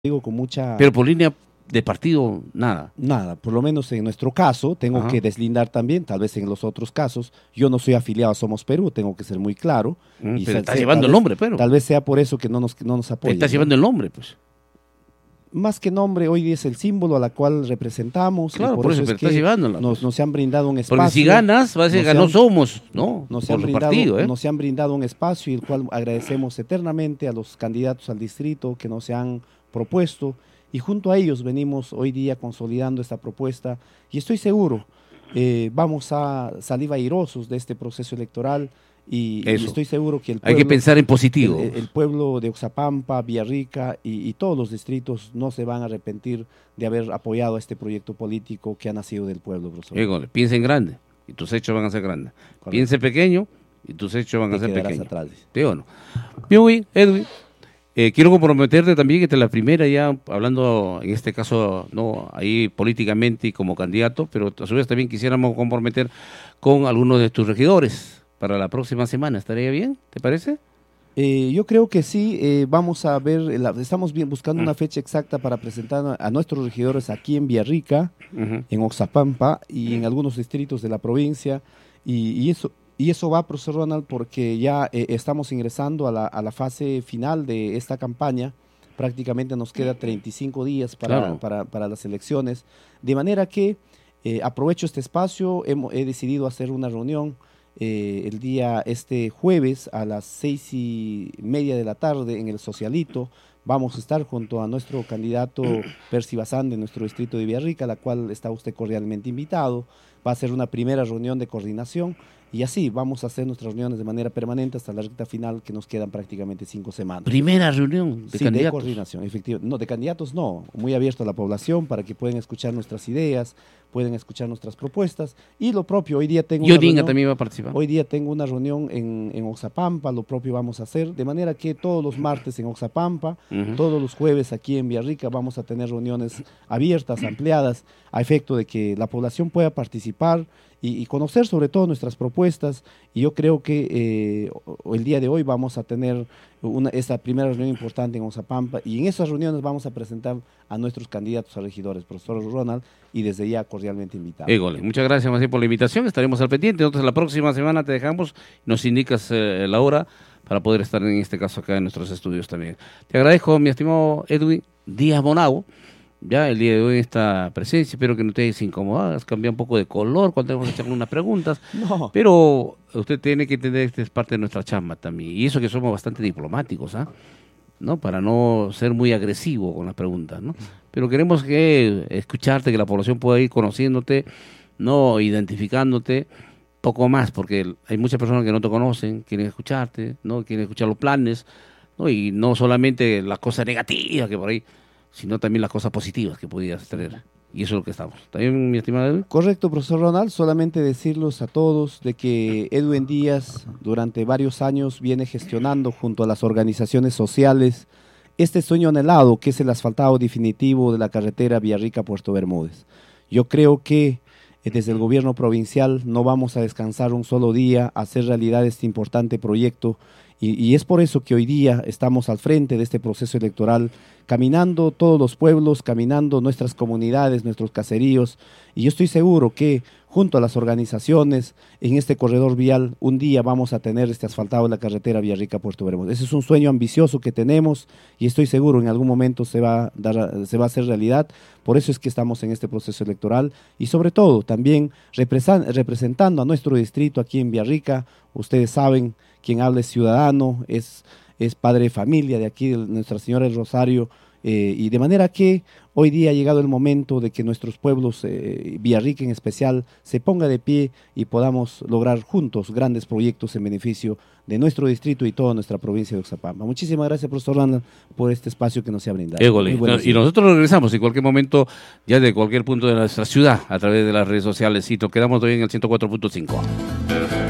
digo con mucha... Pero por línea de partido, nada. Nada, por lo menos en nuestro caso, tengo que deslindar también, tal vez en los otros casos, yo no soy afiliado a Somos Perú, tengo que ser muy claro. Y pero estás llevando el nombre, pero. Tal vez sea por eso que no nos apoya. Estás llevando el nombre, pues. Más que nombre, hoy día es el símbolo a la cual representamos. Claro, por eso, pero estás llevándola. Nos han brindado un espacio. Porque si ganas, vas a decir, ganó Somos, ¿no? Nos han brindado un espacio y el cual agradecemos eternamente a los candidatos al distrito que nos han propuesto. Y junto a ellos venimos hoy día consolidando esta propuesta y estoy seguro, vamos a salir airosos de este proceso electoral y estoy seguro que el pueblo, hay que pensar en positivo. El pueblo de Oxapampa, Villarrica y todos los distritos no se van a arrepentir de haber apoyado a este proyecto político que ha nacido del pueblo, profesor. Piensa en grande y tus hechos van a ser grandes. Piensa en pequeño y tus hechos van a ser pequeños. ¿Sí o no? Bien, Edwin. Quiero comprometerte también que esta es la primera ya, hablando en este caso, no ahí políticamente y como candidato, pero a su vez también quisiéramos comprometer con algunos de tus regidores para la próxima semana. ¿Estaría bien? ¿Te parece? Yo creo que sí, vamos a ver, estamos buscando una fecha exacta para presentar a nuestros regidores aquí en Villarrica, en Oxapampa y en algunos distritos de la provincia, y eso va, profesor Ronald, porque ya estamos ingresando a la fase final de esta campaña. Prácticamente nos queda 35 días para las elecciones. De manera que aprovecho este espacio, he decidido hacer una reunión el día jueves a las 6:30 de la tarde en el Socialito. Vamos a estar junto a nuestro candidato Percy Bazán de nuestro distrito de Villarrica, a la cual está usted cordialmente invitado. Va a ser una primera reunión de coordinación y así vamos a hacer nuestras reuniones de manera permanente hasta la recta final, que nos quedan prácticamente 5 semanas. ¿Primera reunión de candidatos? De coordinación, efectivamente. No, de candidatos no, muy abierto a la población para que puedan escuchar nuestras ideas, pueden escuchar nuestras propuestas y lo propio, hoy día tengo también va a participar. Hoy día tengo una reunión en Oxapampa, lo propio vamos a hacer, de manera que todos los martes en Oxapampa, todos los jueves aquí en Villarrica vamos a tener reuniones abiertas, ampliadas, a efecto de que la población pueda participar y conocer sobre todo nuestras propuestas, y yo creo que el día de hoy vamos a tener esta primera reunión importante en Oxapampa, y en esas reuniones vamos a presentar a nuestros candidatos a regidores, profesor Ronald, y desde ya cordialmente invitado. Muchas gracias, Macías, por la invitación, estaremos al pendiente. Entonces la próxima semana te dejamos, nos indicas la hora para poder estar en este caso acá en nuestros estudios también. Te agradezco, mi estimado Edwin Díaz Bonao, ya el día de hoy esta presencia. Espero que no te hayas incomodado, has cambiado un poco de color cuando tenemos que echar unas preguntas, pero usted tiene que entender que esta es parte de nuestra chamba también, y eso que somos bastante diplomáticos, ¿no? Para no ser muy agresivo con las preguntas, ¿no? Pero queremos escucharte, que la población pueda ir conociéndote, no identificándote poco más, porque hay muchas personas que no te conocen, quieren escucharte, ¿no? Quieren escuchar los planes, ¿no? Y no solamente las cosas negativas que por ahí, sino también las cosas positivas que pudieras tener. Y eso es lo que estamos. ¿Está bien, mi estimado Edwin? Correcto, profesor Ronald. Solamente decirles a todos de que Edwin Díaz durante varios años viene gestionando junto a las organizaciones sociales este sueño anhelado, que es el asfaltado definitivo de la carretera Villarrica-Puerto Bermúdez. Yo creo que desde el gobierno provincial no vamos a descansar un solo día a hacer realidad este importante proyecto, y es por eso que hoy día estamos al frente de este proceso electoral, caminando todos los pueblos, caminando nuestras comunidades, nuestros caseríos, y yo estoy seguro que junto a las organizaciones en este corredor vial un día vamos a tener este asfaltado de la carretera Villarrica-Puerto Bermúdez. Ese es un sueño ambicioso que tenemos y estoy seguro en algún momento se va a hacer realidad. Por eso es que estamos en este proceso electoral y sobre todo también representando a nuestro distrito aquí en Villarrica. Ustedes saben, quien habla es ciudadano, es padre de familia de aquí, de Nuestra Señora del Rosario, y de manera que hoy día ha llegado el momento de que nuestros pueblos, Villarrica en especial, se ponga de pie y podamos lograr juntos grandes proyectos en beneficio de nuestro distrito y toda nuestra provincia de Oxapampa. Muchísimas gracias, profesor Randall, por este espacio que nos ha brindado. Y nosotros regresamos en cualquier momento, ya de cualquier punto de nuestra ciudad, a través de las redes sociales, y nos quedamos todavía en el 104.5.